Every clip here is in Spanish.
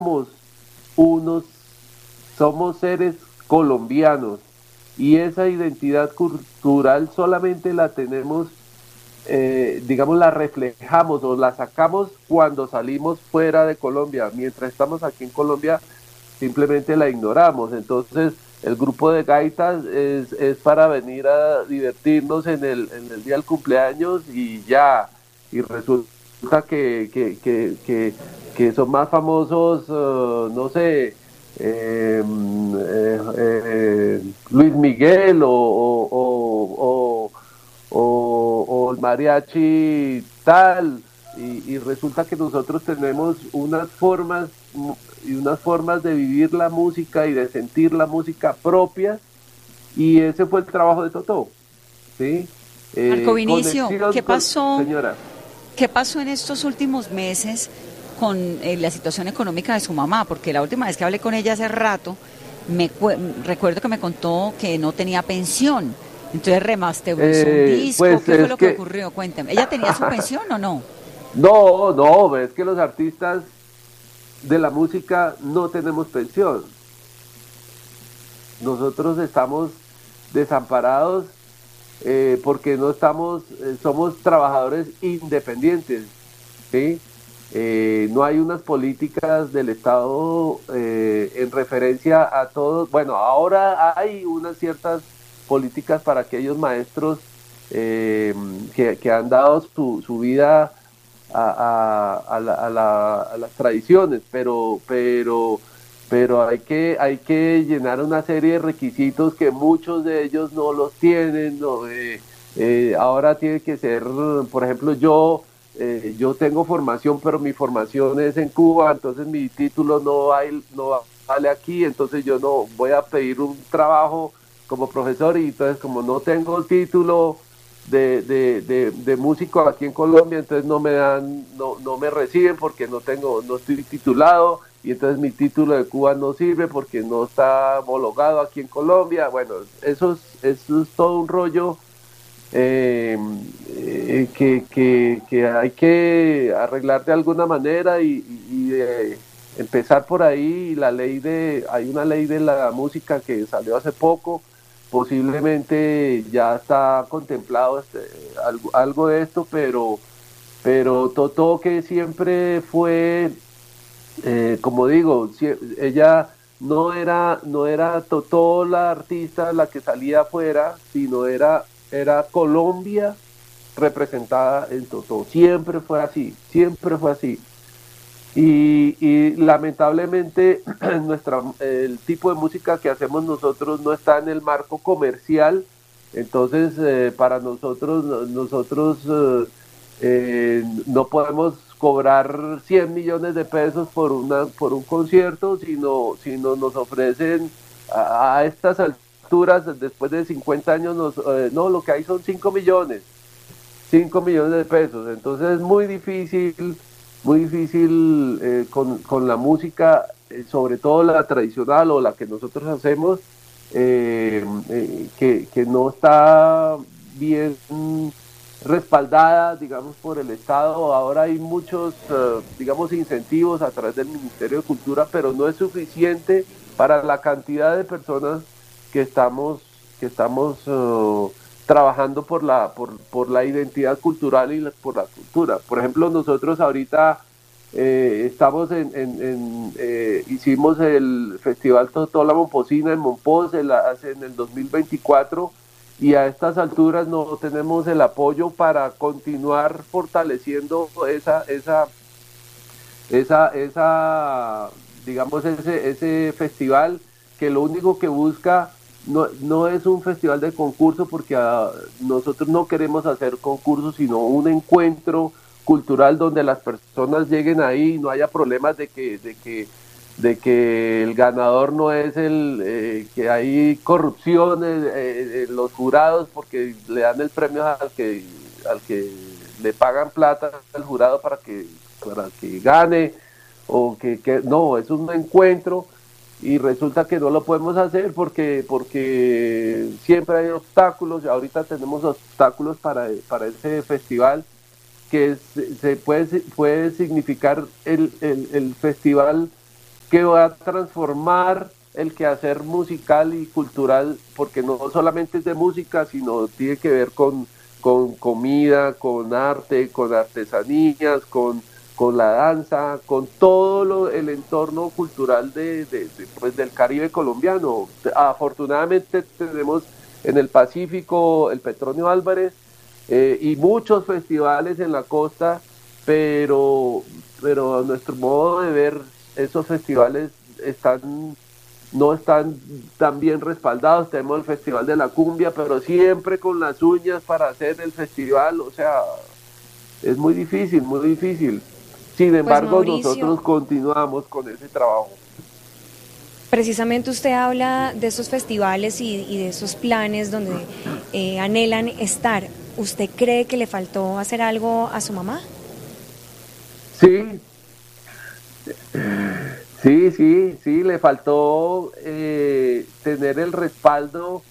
unos, somos seres colombianos y esa identidad cultural solamente la tenemos, digamos, la reflejamos o la sacamos cuando salimos fuera de Colombia. Mientras estamos aquí en Colombia, simplemente la ignoramos. Entonces, el grupo de gaitas es para venir a divertirnos en el día del cumpleaños y ya. Y resulta que son más famosos, no sé, Luis Miguel o el mariachi tal, y resulta que nosotros tenemos unas formas de vivir la música y de sentir la música propia, y ese fue el trabajo de Totó, ¿sí? Marco Vinicio, Conexión con, señora. qué pasó en estos últimos meses con la situación económica de su mamá? Porque la última vez que hablé con ella hace rato, recuerdo que me contó que no tenía pensión. Entonces remasterizó un disco. Pues ¿Qué fue es lo que que, ocurrió? Cuéntame. ¿Ella tenía su pensión o no? no, no, es que los artistas de la música no tenemos pensión. Nosotros estamos desamparados porque no estamos, somos trabajadores independientes, ¿sí? No hay unas políticas del Estado en referencia a todos. Bueno, ahora hay unas ciertas políticas para aquellos maestros eh, que han dado su vida a las tradiciones, pero hay que llenar una serie de requisitos que muchos de ellos no los tienen. No, ahora tiene que ser, por ejemplo, yo tengo formación, pero mi formación es en Cuba, entonces mi título no vale aquí, entonces yo no voy a pedir un trabajo como profesor y entonces como no tengo el título de músico aquí en Colombia, entonces no me reciben porque no estoy titulado, y entonces mi título de Cuba no sirve porque no está homologado aquí en Colombia. Bueno, eso es todo un rollo que hay que arreglar de alguna manera y empezar por ahí. Hay una ley de la música que salió hace poco, posiblemente ya está contemplado algo de esto, pero Totó, que siempre fue, como digo, ella no era Totó la artista la que salía afuera, sino era Colombia representada en Totó. Siempre fue así, siempre fue así. Y lamentablemente el tipo de música que hacemos nosotros no está en el marco comercial, entonces para nosotros no podemos cobrar 100 millones de pesos por un concierto, sino nos ofrecen a estas alturas, después de 50 años, no, lo que hay son 5 millones de pesos. Entonces es muy difícil con la música, sobre todo la tradicional o la que nosotros hacemos, que no está bien respaldada, digamos, por el Estado. Ahora hay muchos, digamos, incentivos a través del Ministerio de Cultura, pero no es suficiente para la cantidad de personas que estamos trabajando por la identidad cultural y por la cultura. Por ejemplo, nosotros ahorita estamos hicimos el Festival Totó La Momposina en Monpós en el 2024, y a estas alturas no tenemos el apoyo para continuar fortaleciendo esa, digamos, ese festival, que lo único que busca no es un festival de concurso, porque nosotros no queremos hacer concursos, sino un encuentro cultural donde las personas lleguen ahí y no haya problemas de que el ganador no es que hay corrupción en los jurados porque le dan el premio al que le pagan plata al jurado para que gane, o que no, es un encuentro, y resulta que no lo podemos hacer porque siempre hay obstáculos. Ahorita tenemos obstáculos para ese festival, que puede significar el festival que va a transformar el quehacer musical y cultural, porque no solamente es de música, sino tiene que ver con comida, con arte, con artesanías, con la danza, con todo el entorno cultural pues, del Caribe colombiano. Afortunadamente tenemos en el Pacífico el Petronio Álvarez y muchos festivales en la costa, pero a nuestro modo de ver, esos festivales no están tan bien respaldados. Tenemos el Festival de la Cumbia, pero siempre con las uñas para hacer el festival, o sea, es muy difícil, muy difícil. Sin embargo, pues Mauricio, nosotros continuamos con ese trabajo. Precisamente usted habla de esos festivales y de esos planes donde anhelan estar. ¿Usted cree que le faltó hacer algo a su mamá? Sí, le faltó tener el respaldo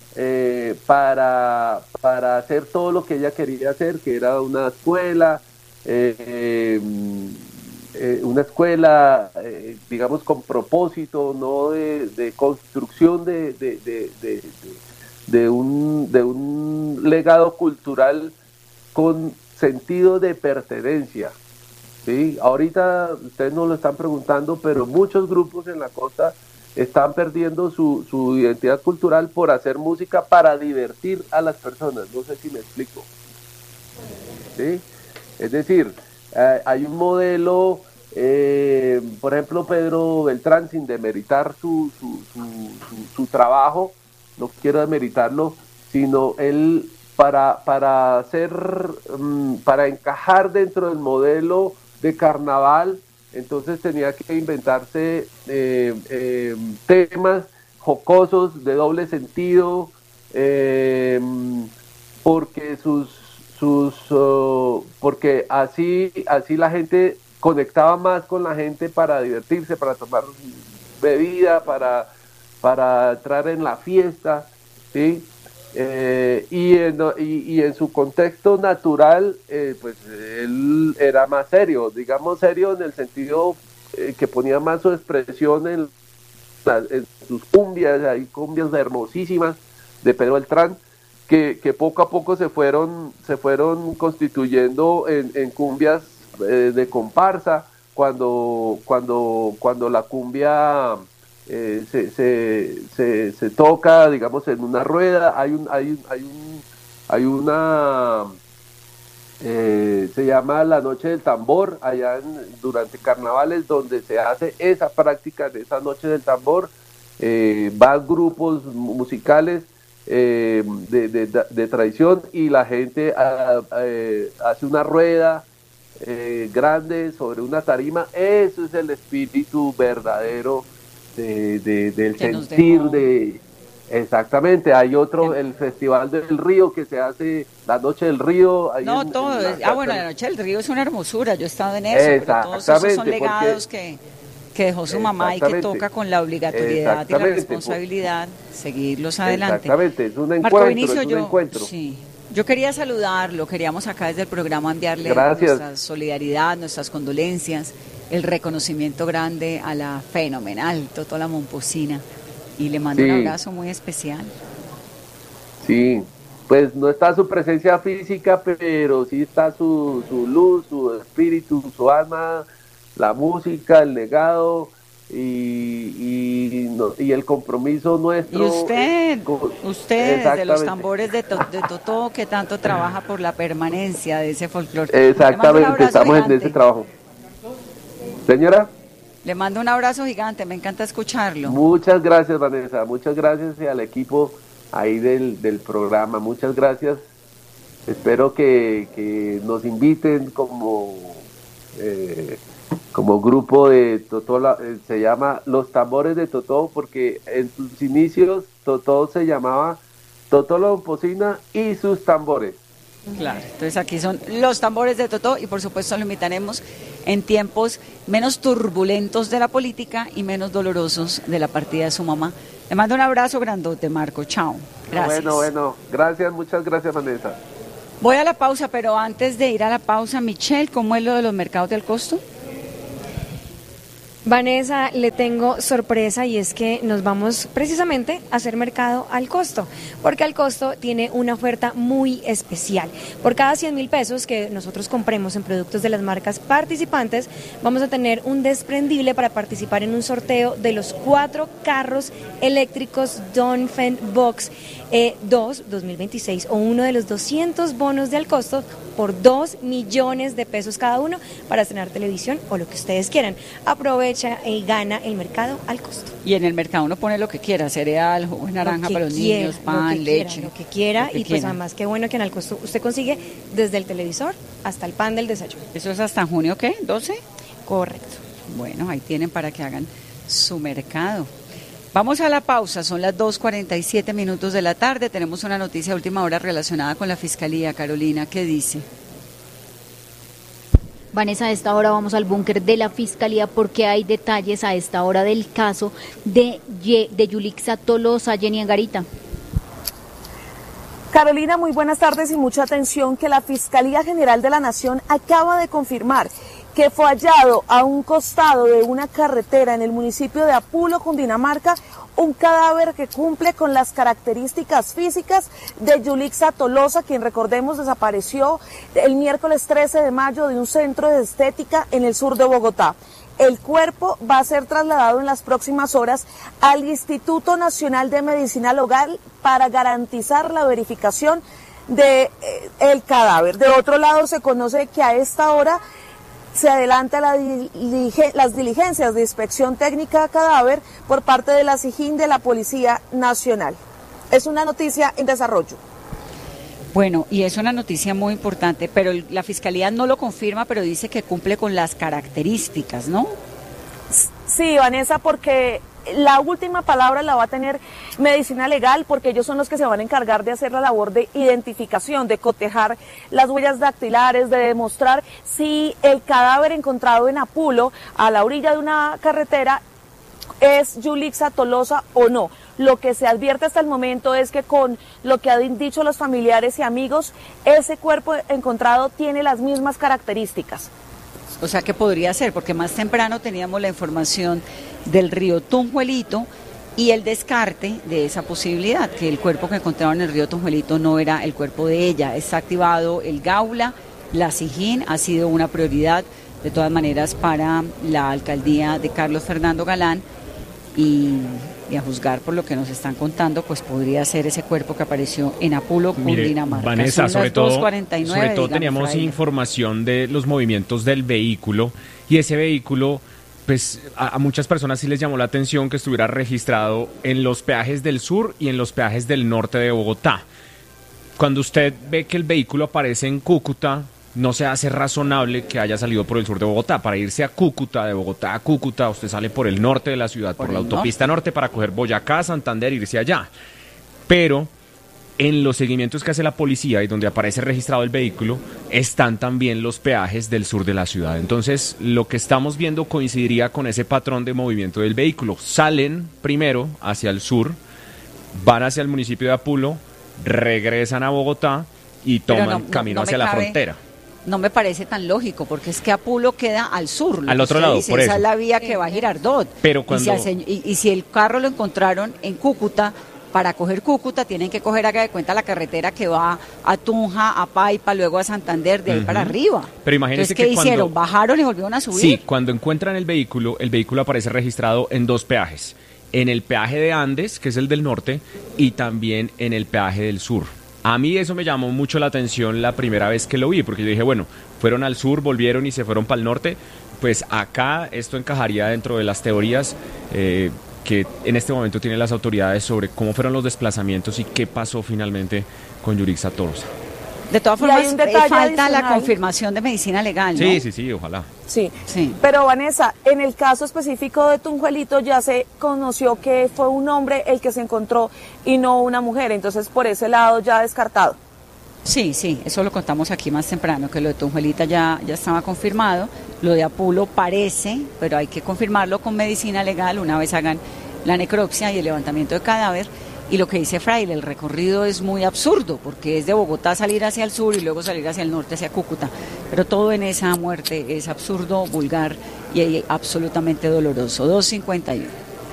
para hacer todo lo que ella quería hacer, que era una escuela, digamos, con propósito, no de construcción de un legado cultural con sentido de pertenencia. Sí, ahorita ustedes no lo están preguntando, pero muchos grupos en la costa están perdiendo su identidad cultural por hacer música para divertir a las personas. No sé si me explico. ¿Sí? Es decir, hay un modelo, por ejemplo, Pedro Beltrán, sin demeritar su trabajo, no quiero demeritarlo, sino él para encajar dentro del modelo de carnaval, entonces tenía que inventarse temas jocosos de doble sentido, porque porque así la gente conectaba más con la gente para divertirse, para tomar bebida, para entrar en la fiesta, ¿sí? Y en su contexto natural, pues él era más serio, digamos serio en el sentido que ponía más su expresión en sus cumbias. Hay cumbias hermosísimas de Pedro Beltrán que poco a poco se fueron constituyendo en cumbias de comparsa, cuando la cumbia se toca, digamos, en una rueda. Hay una se llama la Noche del Tambor allá durante carnavales, donde se hace esa práctica de esa Noche del Tambor. Van grupos musicales de tradición y la gente hace una rueda grande sobre una tarima. Eso es el espíritu verdadero del sentir. Exactamente. Hay otro, el Festival del Río, que se hace la Noche del Río. No, todo. Bueno, la Noche del Río es una hermosura. Yo he estado en eso, pero todos esos son legados que dejó su mamá y que toca con la obligatoriedad y la responsabilidad seguirlos adelante. Exactamente, es un encuentro. Marco Vinicio, sí, yo quería saludarlo, queríamos acá desde el programa enviarle nuestra solidaridad, nuestras condolencias, el reconocimiento grande a la fenomenal Totó la Momposina, y le mando un abrazo muy especial. Sí, pues no está su presencia física, pero sí está su luz, su espíritu, su alma, la música, el legado y el compromiso nuestro. Y usted desde los tambores de Totó, que tanto trabaja por la permanencia de ese folclore. Exactamente, estamos gigante en ese trabajo. Señora, le mando un abrazo gigante, me encanta escucharlo. Muchas gracias, Vanessa, muchas gracias al equipo ahí del programa, muchas gracias. Espero que nos inviten como grupo de Totó, se llama Los Tambores de Totó, porque en sus inicios Totó se llamaba Totó la Momposina y sus tambores. Claro, entonces aquí son los tambores de Totó, y por supuesto lo invitaremos en tiempos menos turbulentos de la política y menos dolorosos de la partida de su mamá. Le mando un abrazo grandote, Marco. Chao. Gracias. Bueno, gracias, muchas gracias, Vanessa. Voy a la pausa, pero antes de ir a la pausa, Michelle, ¿cómo es lo de los mercados del costo? Vanessa, le tengo sorpresa y es que nos vamos precisamente a hacer mercado al costo, porque al costo tiene una oferta muy especial. Por cada 100.000 pesos que nosotros compremos en productos de las marcas participantes, vamos a tener un desprendible para participar en un sorteo de los 4 carros eléctricos Dongfeng Box 2 2026 o uno de los 200 bonos de al costo por 2 millones de pesos cada uno para estrenar televisión o lo que ustedes quieran. Aprovecha y gana el mercado al costo. Y en el mercado uno pone lo que quiera, cereal, jugo de naranja para los niños, pan, leche. Lo que quiera, y pues además qué bueno que en al costo usted consigue desde el televisor hasta el pan del desayuno. ¿Eso es hasta junio qué? ¿12? Correcto. Bueno, ahí tienen para que hagan su mercado. Vamos a la pausa, son las 2:47 de la tarde, tenemos una noticia a última hora relacionada con la Fiscalía. Carolina, ¿qué dice? Vanessa, a esta hora vamos al búnker de la Fiscalía porque hay detalles a esta hora del caso de Yulixa Tolosa. Jenny Angarita. Carolina, muy buenas tardes y mucha atención que la Fiscalía General de la Nación acaba de confirmar que fue hallado a un costado de una carretera en el municipio de Apulo, Cundinamarca, un cadáver que cumple con las características físicas de Yulixa Tolosa, quien recordemos desapareció el miércoles 13 de mayo de un centro de estética en el sur de Bogotá. El cuerpo va a ser trasladado en las próximas horas al Instituto Nacional de Medicina Legal para garantizar la verificación de el cadáver. De otro lado, se conoce que a esta hora se adelanta las diligencias de inspección técnica de cadáver por parte de la SIJIN de la Policía Nacional. Es una noticia en desarrollo. Bueno, y es una noticia muy importante, pero la Fiscalía no lo confirma, pero dice que cumple con las características, ¿no? Sí, Vanessa, porque la última palabra la va a tener Medicina Legal, porque ellos son los que se van a encargar de hacer la labor de identificación, de cotejar las huellas dactilares, de demostrar si el cadáver encontrado en Apulo, a la orilla de una carretera, es Yulixa Tolosa o no. Lo que se advierte hasta el momento es que con lo que han dicho los familiares y amigos, ese cuerpo encontrado tiene las mismas características. O sea que podría ser, porque más temprano teníamos la información del río Tunjuelito y el descarte de esa posibilidad, que el cuerpo que encontraron en el río Tunjuelito no era el cuerpo de ella. Está activado el Gaula, la SIJIN ha sido una prioridad de todas maneras para la alcaldía de Carlos Fernando Galán y a juzgar por lo que nos están contando, pues podría ser ese cuerpo que apareció en Apulo, Cundinamarca. Vanessa, sobre todo teníamos Fraile. Información de los movimientos del vehículo, y ese vehículo, pues a muchas personas sí les llamó la atención que estuviera registrado en los peajes del sur y en los peajes del norte de Bogotá. Cuando usted ve que el vehículo aparece en Cúcuta, no se hace razonable que haya salido por el sur de Bogotá. Para irse a Cúcuta, de Bogotá a Cúcuta, usted sale por el norte de la ciudad, por la autopista norte para coger Boyacá, Santander, irse allá. Pero en los seguimientos que hace la policía y donde aparece registrado el vehículo, están también los peajes del sur de la ciudad. Entonces, lo que estamos viendo coincidiría con ese patrón de movimiento del vehículo. Salen primero hacia el sur, van hacia el municipio de Apulo, regresan a Bogotá y toman camino hacia la frontera. No me parece tan lógico, porque es que Apulo queda al sur. Al otro lado, dice, por esa eso. es la vía que va a Girardot. Pero cuando... y si el carro lo encontraron en Cúcuta, para coger Cúcuta tienen que coger, haga de cuenta, la carretera que va a Tunja, a Paipa, luego a Santander, de ahí para arriba. Pero imagínense entonces, ¿qué que hicieron? ¿Bajaron y volvieron a subir? Sí, cuando encuentran el vehículo aparece registrado en 2 peajes. En el peaje de Andes, que es el del norte, y también en el peaje del sur. A mí eso me llamó mucho la atención la primera vez que lo vi, porque yo dije, bueno, fueron al sur, volvieron y se fueron para el norte. Pues acá esto encajaría dentro de las teorías que en este momento tienen las autoridades sobre cómo fueron los desplazamientos y qué pasó finalmente con Yulixa Tolosa. De todas formas, falta adicional. la confirmación de Medicina Legal, ¿no? Sí, ojalá. Sí, pero Vanessa, en el caso específico de Tunjuelito ya se conoció que fue un hombre el que se encontró y no una mujer, entonces por ese lado ya descartado. Sí, eso lo contamos aquí más temprano, que lo de Tunjuelita ya estaba confirmado, lo de Apulo parece, pero hay que confirmarlo con Medicina Legal una vez hagan la necropsia y el levantamiento de cadáver, Y lo que dice Fraile, el recorrido es muy absurdo, porque es de Bogotá salir hacia el sur y luego salir hacia el norte, hacia Cúcuta. Pero todo en esa muerte es absurdo, vulgar y absolutamente doloroso. 2:51.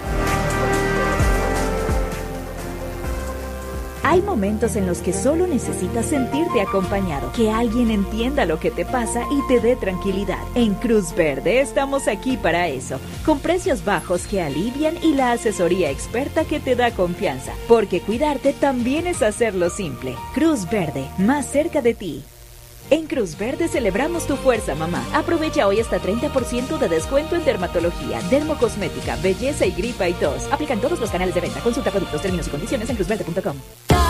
Hay momentos en los que solo necesitas sentirte acompañado, que alguien entienda lo que te pasa y te dé tranquilidad. En Cruz Verde estamos aquí para eso, con precios bajos que alivian y la asesoría experta que te da confianza, porque cuidarte también es hacerlo simple. Cruz Verde, más cerca de ti. En Cruz Verde celebramos tu fuerza, mamá. Aprovecha hoy hasta 30% de descuento en dermatología, dermocosmética, belleza y gripa y tos. Aplican todos los canales de venta. Consulta productos, términos y condiciones en cruzverde.com.